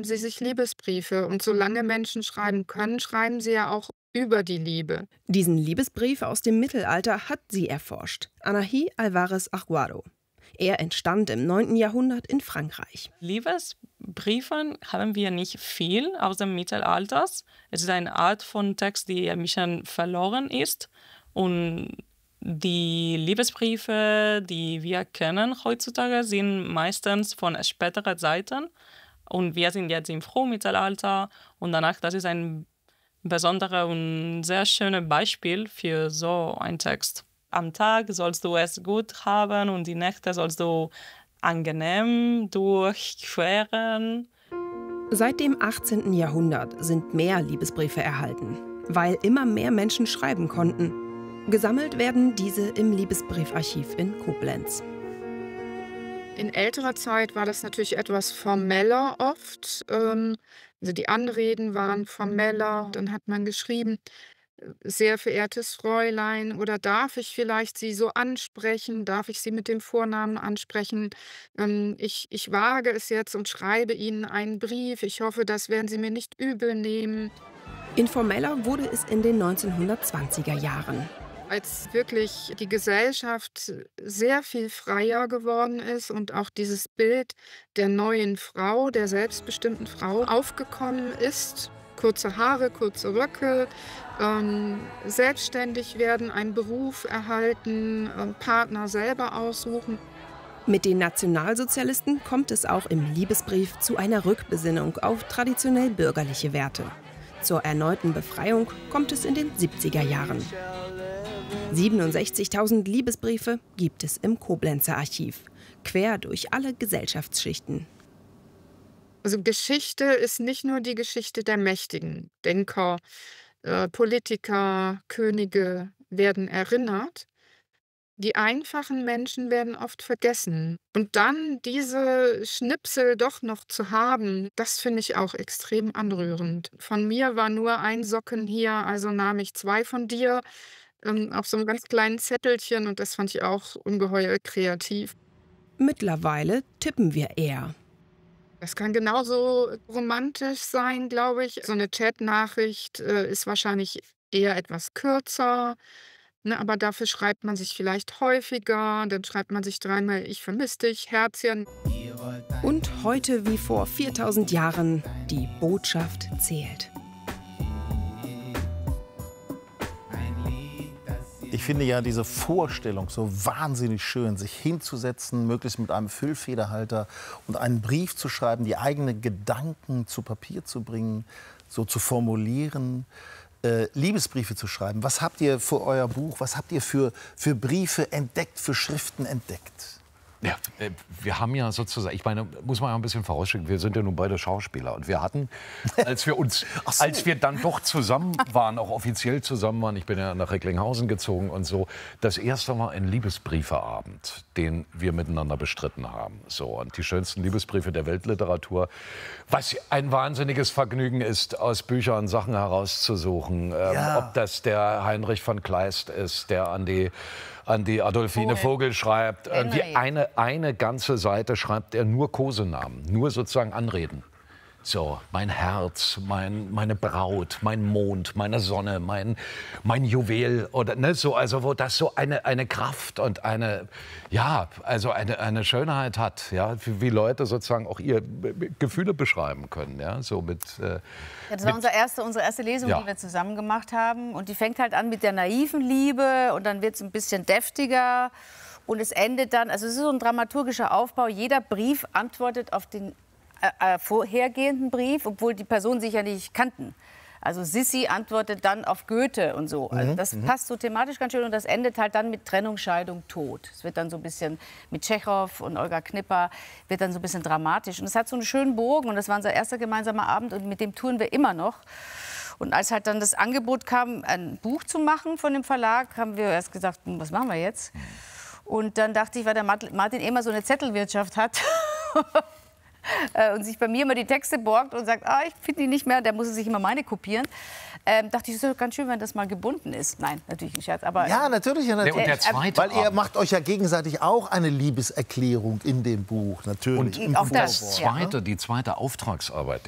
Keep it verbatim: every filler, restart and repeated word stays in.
schreiben sie sich Liebesbriefe. Und solange Menschen schreiben können, schreiben sie ja auch über die Liebe. Diesen Liebesbrief aus dem Mittelalter hat sie erforscht. Anahi Alvarez Aguado. Er entstand im neunten Jahrhundert in Frankreich. Liebesbriefe haben wir nicht viel aus dem Mittelalter. Es ist eine Art von Text, die ein bisschen verloren ist. Und die Liebesbriefe, die wir kennen heutzutage, sind meistens von späteren Zeiten. Und wir sind jetzt im Frühmittelalter. Und danach, das ist ein besonderes und sehr schönes Beispiel für so einen Text. Am Tag sollst du es gut haben und die Nächte sollst du angenehm durchqueren. Seit dem achtzehnten Jahrhundert sind mehr Liebesbriefe erhalten, weil immer mehr Menschen schreiben konnten. Gesammelt werden diese im Liebesbriefarchiv in Koblenz. In älterer Zeit war das natürlich etwas formeller oft. Ähm, also die Anreden waren formeller. Dann hat man geschrieben, sehr verehrtes Fräulein, oder darf ich vielleicht Sie so ansprechen? Darf ich Sie mit dem Vornamen ansprechen? Ähm, ich, ich wage es jetzt und schreibe Ihnen einen Brief. Ich hoffe, das werden Sie mir nicht übel nehmen. Informeller wurde es in den neunzehnhundertzwanziger Jahren. Als wirklich die Gesellschaft sehr viel freier geworden ist und auch dieses Bild der neuen Frau, der selbstbestimmten Frau aufgekommen ist. Kurze Haare, kurze Röcke, ähm, selbstständig werden, einen Beruf erhalten, äh, Partner selber aussuchen. Mit den Nationalsozialisten kommt es auch im Liebesbrief zu einer Rückbesinnung auf traditionell bürgerliche Werte. Zur erneuten Befreiung kommt es in den siebziger Jahren. siebenundsechzigtausend Liebesbriefe gibt es im Koblenzer Archiv, quer durch alle Gesellschaftsschichten. Also Geschichte ist nicht nur die Geschichte der Mächtigen. Denker, äh, Politiker, Könige werden erinnert. Die einfachen Menschen werden oft vergessen. Und dann diese Schnipsel doch noch zu haben, das finde ich auch extrem anrührend. Von mir war nur ein Socken hier, also nahm ich zwei von dir, ähm, auf so einem ganz kleinen Zettelchen, und das fand ich auch ungeheuer kreativ. Mittlerweile tippen wir eher. Das kann genauso romantisch sein, glaube ich. So eine Chatnachricht äh, ist wahrscheinlich eher etwas kürzer, ne, aber dafür schreibt man sich vielleicht häufiger. Dann schreibt man sich dreimal: Ich vermisse dich, Herzchen. Und heute wie vor viertausend Jahren, die Botschaft zählt. Ich finde ja diese Vorstellung so wahnsinnig schön, sich hinzusetzen, möglichst mit einem Füllfederhalter und einen Brief zu schreiben, die eigenen Gedanken zu Papier zu bringen, so zu formulieren, äh, Liebesbriefe zu schreiben. Was habt ihr für euer Buch, was habt ihr für, für Briefe entdeckt, für Schriften entdeckt? Ja, wir haben ja sozusagen, ich meine, muss man ja ein bisschen vorausschicken, wir sind ja nun beide Schauspieler. Und wir hatten, als wir uns, so. als wir dann doch zusammen waren, auch offiziell zusammen waren, ich bin ja nach Recklinghausen gezogen und so, das erste Mal ein Liebesbriefeabend, den wir miteinander bestritten haben. So, und die schönsten Liebesbriefe der Weltliteratur, was ein wahnsinniges Vergnügen ist, aus Büchern Sachen herauszusuchen. Ähm, Ja. Ob das der Heinrich von Kleist ist, der an die an die Adolfine Vogel schreibt. Irgendwie eine, eine ganze Seite schreibt er nur Kosenamen, nur sozusagen Anreden. So, mein Herz, mein, meine Braut, mein Mond, meine Sonne, mein, mein Juwel. Oder, ne, so, also wo das so eine, eine Kraft und eine, ja, also eine, eine Schönheit hat, ja, wie, wie Leute sozusagen auch ihre Gefühle beschreiben können. Ja, so mit, äh, ja, das war unsere erste, unsere erste Lesung, ja. die wir zusammen gemacht haben. Und die fängt halt an mit der naiven Liebe und dann wird es ein bisschen deftiger. Und es endet dann, also es ist so ein dramaturgischer Aufbau. Jeder Brief antwortet auf den Äh, vorhergehenden Brief, obwohl die Personen sich ja nicht kannten. Also Sissi antwortet dann auf Goethe und so. Also das mhm. passt so thematisch ganz schön und das endet halt dann mit Trennung, Scheidung, Tod. Es wird dann so ein bisschen mit Tschechow und Olga Knipper, wird dann so ein bisschen dramatisch. Und es hat so einen schönen Bogen und das war unser erster gemeinsamer Abend und mit dem touren wir immer noch. Und als halt dann das Angebot kam, ein Buch zu machen von dem Verlag, haben wir erst gesagt, was machen wir jetzt? Und dann dachte ich, weil der Martin immer so eine Zettelwirtschaft hat, und sich bei mir immer die Texte borgt und sagt, ah, ich finde die nicht mehr, der muss sich immer meine kopieren. Ähm, dachte ich, es ist doch ganz schön, wenn das mal gebunden ist. Nein, natürlich nicht, Scherz. Aber, ja, natürlich. Ja, natürlich. Und der zweite Weil ihr macht euch ja gegenseitig auch eine Liebeserklärung in dem Buch. Natürlich. Und auch das, das zweite, die zweite Auftragsarbeit,